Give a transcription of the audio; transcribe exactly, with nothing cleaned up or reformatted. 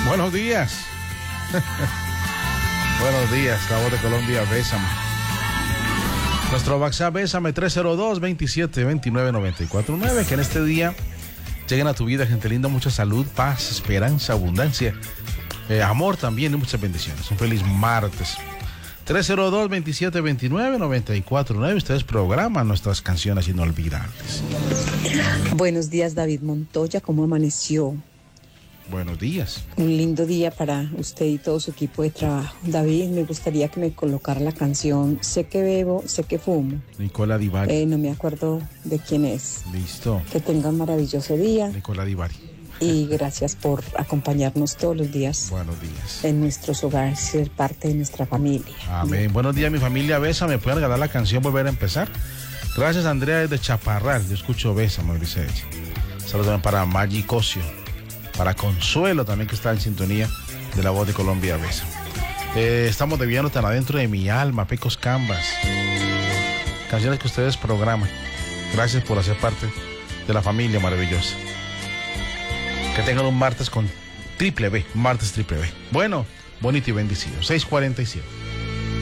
Buenos días. Buenos días, la voz de Colombia, Bésame. Nuestro WhatsApp, Bésame, tres cero dos, veintisiete veintinueve, noventa y cuatro nueve. Que en este día lleguen a tu vida, gente linda, mucha salud, paz, esperanza, abundancia, eh, amor también y muchas bendiciones. Un feliz martes. tres cero dos, veintisiete veintinueve, noventa y cuatro nueve. Ustedes programan nuestras canciones inolvidables. Buenos días, David Montoya. ¿Cómo amaneció? Buenos días. Un lindo día para usted y todo su equipo de trabajo. David, me gustaría que me colocara la canción Sé que bebo, sé que fumo. Nicola Di Bari. Eh, no me acuerdo de quién es. Listo. Que tenga un maravilloso día. Nicola Di Bari. Y gracias por acompañarnos todos los días. Buenos días. En nuestros hogares, ser parte de nuestra familia. Amén. Buenos días, mi familia. Bésame. ¿Pueden regalar la canción Volver a Empezar? Gracias, Andrea, desde Chaparral. Yo escucho Bésame, dice ella. Saludos también para Maggi Cosio. Para Consuelo también, que está en sintonía de la voz de Colombia, Bésame. Eh, estamos debiendo tan adentro de mi alma, Pecos Cambas. Canciones que ustedes programan. Gracias por hacer parte de la familia maravillosa. Que tengan un martes con triple B, martes triple B. Bueno, bonito y bendecido. seis cuarenta y siete.